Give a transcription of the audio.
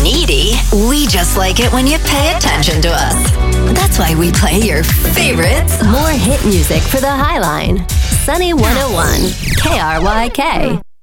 needy. We just like it when you pay attention to us. That's why we play your favorites. More hit music for the Highline. Sunny 101, KRYK.